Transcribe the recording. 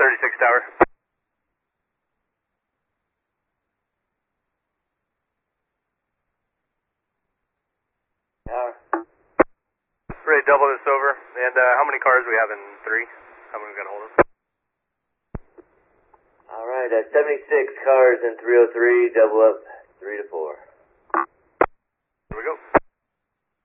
36 Tower. Ready to double this over. And how many cars we have in 3? How many we got a hold of? Alright, 76 cars in 303, double up 3 to 4.